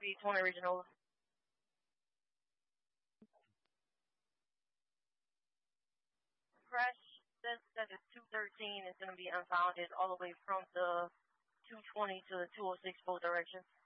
speed 20 regional. Crash that is 213 is going to be unfounded all the way from the 220 to the 206 both directions.